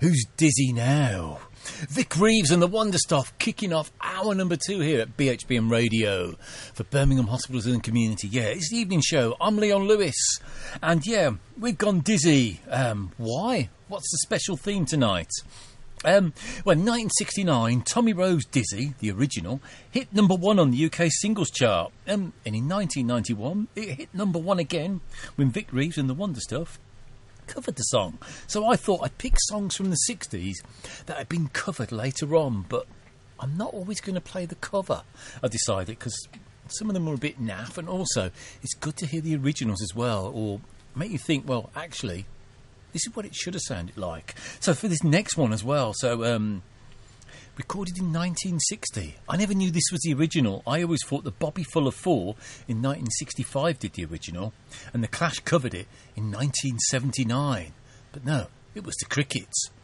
Who's dizzy now? Vic Reeves and the Wonder Stuff kicking off hour number 2 here at BHBM Radio for Birmingham Hospitals and Community. Yeah, it's the evening show. I'm Leon Lewis. And yeah, we've gone dizzy. Why? What's the special theme tonight? Well, in 1969, Tommy Rowe's Dizzy, the original, hit number 1 on the UK singles chart. And in 1991, it hit number 1 again when Vic Reeves and the Wonder Stuff covered the song. So I thought I'd pick songs from the 60s that had been covered later on, but I'm not always going to play the cover, I decided, because some of them were a bit naff, and also it's good to hear the originals as well, or make you think, well, actually, this is what it should have sounded like. So for this next one as well, recorded in 1960. I never knew this was the original. I always thought that Bobby Fuller 4 in 1965 did the original, and the Clash covered it in 1979. But no, it was the Crickets.